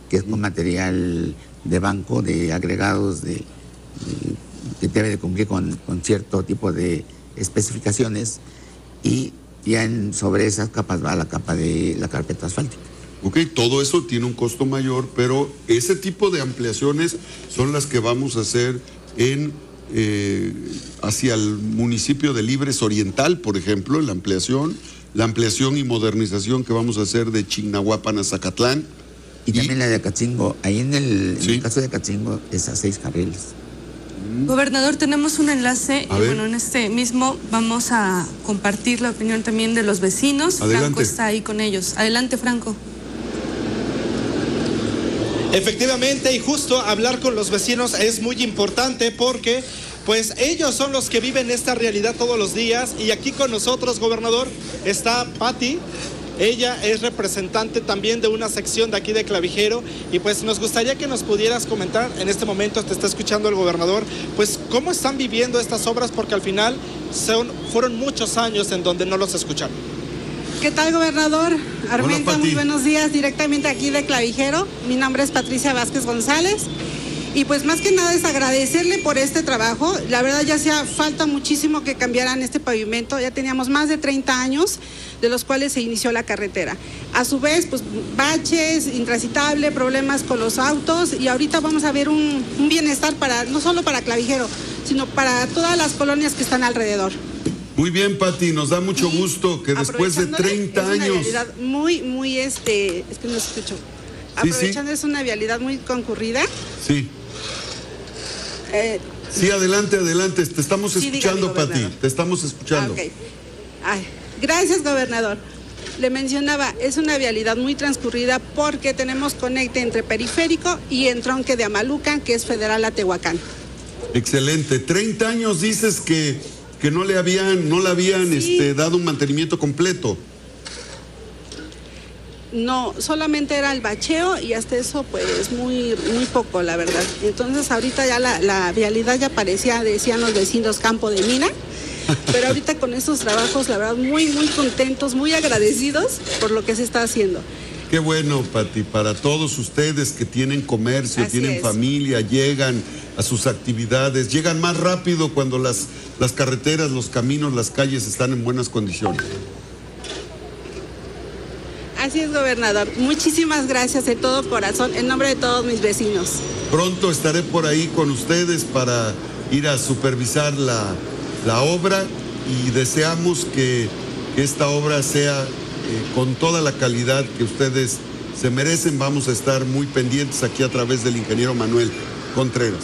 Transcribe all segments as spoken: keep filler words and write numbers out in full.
que es con material de banco, de agregados, de, de que debe de cumplir con, con cierto tipo de especificaciones, y ya en, sobre esas capas va la capa de la carpeta asfáltica. Ok, todo eso tiene un costo mayor, pero ese tipo de ampliaciones son las que vamos a hacer en eh, hacia el municipio de Libres Oriental, por ejemplo, la ampliación, la ampliación y modernización que vamos a hacer de Chignahuapan a Zacatlán. Y, y también la de Acatzingo. Ahí en el, ¿sí? en el caso de Acatzingo es a seis carriles. Gobernador, tenemos un enlace a y ver. bueno, en este mismo vamos a compartir la opinión también de los vecinos. Adelante. Franco está ahí con ellos. Adelante, Franco. Efectivamente, y justo hablar con los vecinos es muy importante porque pues ellos son los que viven esta realidad todos los días. Y aquí con nosotros, gobernador, está Patti. Ella es representante también de una sección de aquí de Clavijero, y pues nos gustaría que nos pudieras comentar, en este momento te está escuchando el gobernador, pues cómo están viviendo estas obras, porque al final son, fueron muchos años en donde no los escucharon. ¿Qué tal, gobernador? Armenta, Hola, muy buenos días, directamente aquí de Clavijero. Mi nombre es Patricia Vázquez González. Y pues más que nada es agradecerle por este trabajo. La verdad ya hacía falta muchísimo que cambiaran este pavimento. Ya teníamos más de treinta años de los cuales se inició la carretera. A su vez, pues baches, intransitable, problemas con los autos, y ahorita vamos a ver un, un bienestar para no solo para Clavijero, sino para todas las colonias que están alrededor. Muy bien, Pati, nos da mucho Y gusto que después de treinta es una años... vialidad muy, muy, este, es que no se escuchó. Sí, Aprovechando, sí. es una vialidad muy concurrida. Sí. Eh, Sí, adelante, adelante, te estamos Sí, escuchando, dígame, Pati, gobernador. te estamos escuchando. Ah, okay. Ay, gracias, gobernador. Le mencionaba, es una vialidad muy transcurrida porque tenemos conecte entre Periférico y entronque de Amalucan, que es Federal a Tehuacán. Excelente. treinta años dices que, que no le habían, no le habían Sí. este, dado un mantenimiento completo. No, solamente era el bacheo y hasta eso pues muy, muy poco, la verdad. Entonces ahorita ya la, la vialidad ya parecía, decían los vecinos, campo de mina. Pero ahorita con estos trabajos, la verdad, muy, muy contentos, muy agradecidos por lo que se está haciendo. Qué bueno, Pati, para todos ustedes que tienen comercio, Así tienen es. familia, llegan a sus actividades, llegan más rápido cuando las, las carreteras, los caminos, las calles están en buenas condiciones. Así es, gobernador. Muchísimas gracias de todo corazón, en nombre de todos mis vecinos. Pronto estaré por ahí con ustedes para ir a supervisar la, la obra, y deseamos que, que esta obra sea eh, con toda la calidad que ustedes se merecen. Vamos a estar muy pendientes aquí a través del ingeniero Manuel Contreras.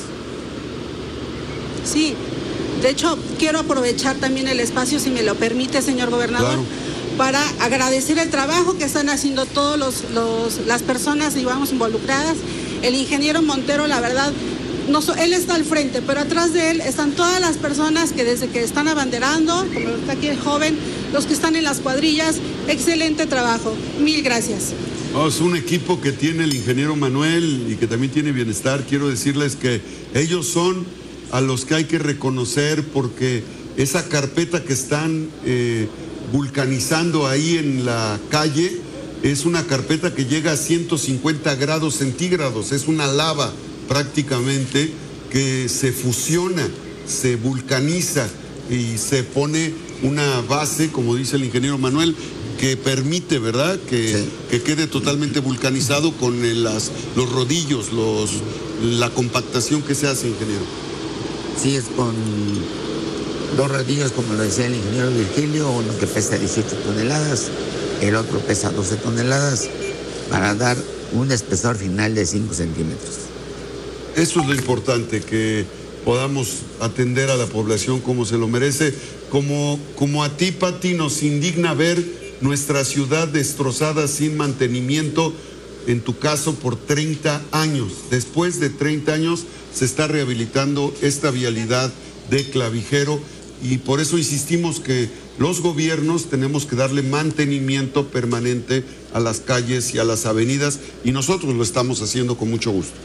Sí, de hecho, quiero aprovechar también el espacio, si me lo permite, señor gobernador, Claro. para agradecer el trabajo que están haciendo todos los, los las personas, digamos, involucradas. El ingeniero Montero, la verdad, no, él está al frente, pero atrás de él están todas las personas que desde que están abanderando, como está aquí el joven, los que están en las cuadrillas. Excelente trabajo. Mil gracias. Oh, es un equipo que tiene el ingeniero Manuel y que también tiene bienestar. Quiero decirles que ellos son a los que hay que reconocer, porque esa carpeta que están eh, vulcanizando ahí en la calle es una carpeta que llega a ciento cincuenta grados centígrados, es una lava prácticamente que se fusiona, se vulcaniza y se pone una base, como dice el ingeniero Manuel, que permite, ¿verdad?, que, Sí. que quede totalmente vulcanizado con el, las, los rodillos, los, la compactación que se hace, ingeniero. Sí, es con dos rodillos, como lo decía el ingeniero Virgilio, uno que pesa dieciocho toneladas, el otro pesa doce toneladas, para dar un espesor final de cinco centímetros. Eso es lo importante, que podamos atender a la población como se lo merece. Como, como a ti, Pati, nos indigna ver nuestra ciudad destrozada sin mantenimiento, en tu caso por treinta años. Después de treinta años se está rehabilitando esta vialidad de Clavijero, y por eso insistimos que los gobiernos tenemos que darle mantenimiento permanente a las calles y a las avenidas, y nosotros lo estamos haciendo con mucho gusto.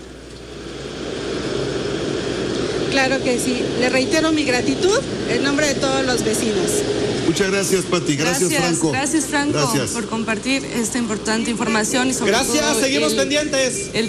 Claro que sí. Le reitero mi gratitud en nombre de todos los vecinos. Muchas gracias, Pati. Gracias, Gracias, Franco. gracias, Franco, Gracias. por compartir esta importante información y sobre Gracias, todo seguimos el- pendientes. el